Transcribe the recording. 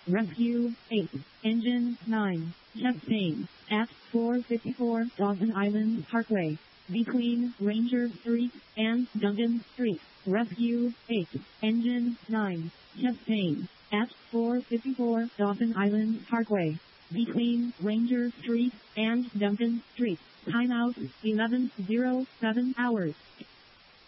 Rescue 8. Engine 9. Chest pain. At 454 Dawson Island Parkway. Between Ranger Street and Duncan Street. Rescue 8. Engine 9. Chest pain. At 454 Dawson Island Parkway. Between Ranger Street and Duncan Street. Timeout 11:07 hours.